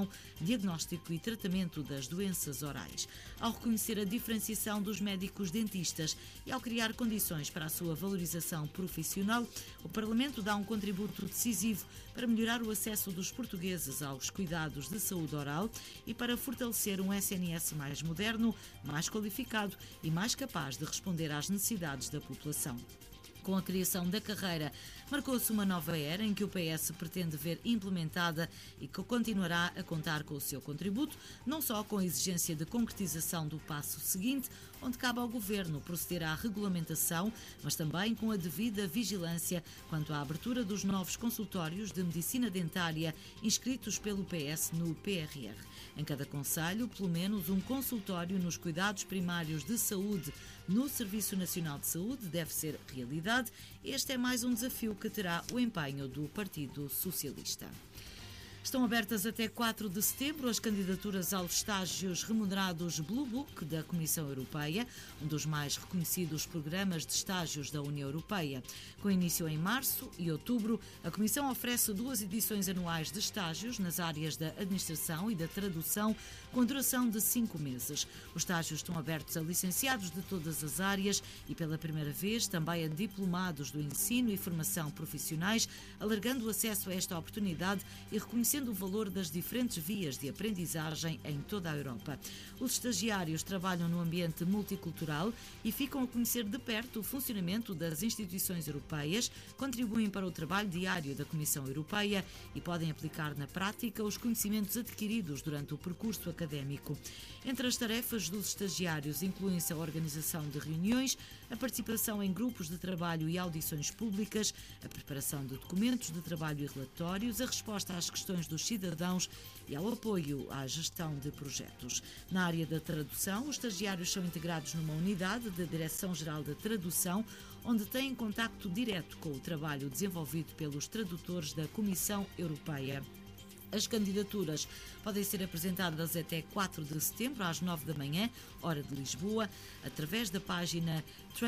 diagnóstico e tratamento das doenças orais. Ao reconhecer a diferenciação dos médicos dentistas e ao criar condições para a sua valorização profissional, o Parlamento dá um contributo decisivo para melhorar o acesso dos portugueses aos cuidados de saúde oral e para fortalecer um SNS mais moderno, mais qualificado e mais capaz de responder às necessidades da população. Com a criação da carreira, marcou-se uma nova era em que o PS pretende ver implementada e que continuará a contar com o seu contributo, não só com a exigência de concretização do passo seguinte, onde cabe ao Governo proceder à regulamentação, mas também com a devida vigilância quanto à abertura dos novos consultórios de medicina dentária inscritos pelo PS no PRR. Em cada concelho, pelo menos um consultório nos cuidados primários de saúde no Serviço Nacional de Saúde deve ser realidade. Este é mais um desafio que terá o empenho do Partido Socialista. Estão abertas até 4 de setembro as candidaturas aos estágios remunerados Blue Book da Comissão Europeia, um dos mais reconhecidos programas de estágios da União Europeia. Com início em março e outubro, a Comissão oferece 2 edições anuais de estágios nas áreas da administração e da tradução, com duração de 5 meses. Os estágios estão abertos a licenciados de todas as áreas e, pela primeira vez, também a diplomados do ensino e formação profissionais, alargando o acesso a esta oportunidade e reconhecendo o valor das diferentes vias de aprendizagem em toda a Europa. Os estagiários trabalham no ambiente multicultural e ficam a conhecer de perto o funcionamento das instituições europeias, contribuem para o trabalho diário da Comissão Europeia e podem aplicar na prática os conhecimentos adquiridos durante o percurso académico. Entre as tarefas dos estagiários incluem-se a organização de reuniões, a participação em grupos de trabalho e audições públicas, a preparação de documentos de trabalho e relatórios, a resposta às questões dos cidadãos e ao apoio à gestão de projetos. Na área da tradução, os estagiários são integrados numa unidade da Direção-Geral da Tradução, onde têm contacto direto com o trabalho desenvolvido pelos tradutores da Comissão Europeia. As candidaturas podem ser apresentadas até 4 de setembro, às 9 da manhã, hora de Lisboa, através da página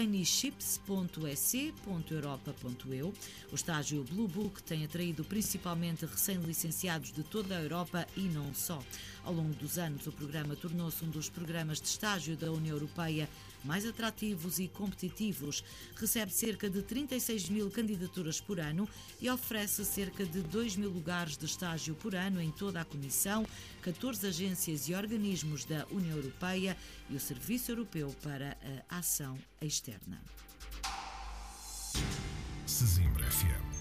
traineeships.ec.europa.eu. O estágio Blue Book tem atraído principalmente recém-licenciados de toda a Europa e não só. Ao longo dos anos, o programa tornou-se um dos programas de estágio da União Europeia mais atrativos e competitivos. Recebe cerca de 36 mil candidaturas por ano e oferece cerca de 2 mil lugares de estágio por ano em toda a Comissão, 14 agências e organismos da União Europeia e o Serviço Europeu para a Ação Externa. Sesimbra FM.